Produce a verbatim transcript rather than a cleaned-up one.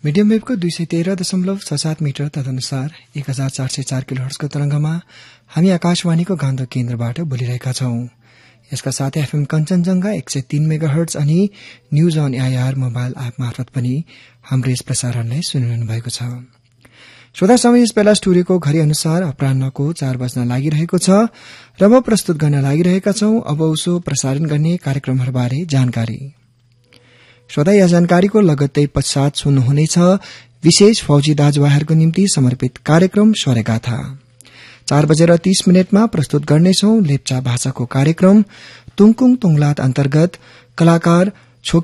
Medium वेभको दुई सय तेह्र दशमलव छ सात मिटर तदनुसार एक हजार चार सय चार किलो हर्ट्जको तरंगमा हामी आकाशवाणीको गान्धो केन्द्रबाट बोलिरहेका छौं। यसका साथै एफएम कञ्चनजंघा एक सय तीन मेगा हर्ट्ज अनि news on AIR mobile app मार्फत पनि हाम्रो यस प्रसारणलाई सुनिरहनु भएको छ। श्रोता समय यस बेला स्टुडियोको घड़ी अनुसार अपराह्नको चार बज्न लागिरहेको छ र म प्रस्तुत गर्न लागिरहेका छौं अब उसो प्रसारण गर्ने कार्यक्रमहरूबारे जानकारी। श्रोता यस जानकारीको लगत्तै पश्चात सुन्नुहुनेछ विशेष फौजी दाजुभाइहरूको निम्ति समर्पित कार्यक्रम स्वरगाथा। चार बजेर तीस मिनटमा प्रस्तुत गर्नेछौ लेप्चा भाषाको कार्यक्रम तुङकुङ तुङलात अन्तर्गत कलाकार